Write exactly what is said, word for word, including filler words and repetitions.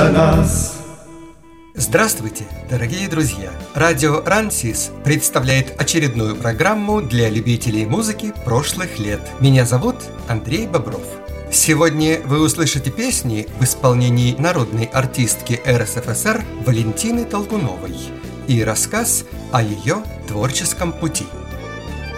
для нас. Здравствуйте, дорогие друзья! Радио Рансис представляет очередную программу для любителей музыки прошлых лет. Меня зовут Андрей Бобров. Сегодня вы услышите песни в исполнении народной артистки эр эс эф эс эр Валентины Толкуновой и рассказ о ее творческом пути.